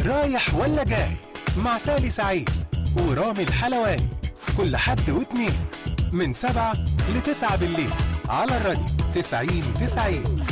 رايح ولا جاي مع سالي سعيد ورامي الحلواني كل حد واثنين من 7 ل9 بالليل على الراديو 90-90.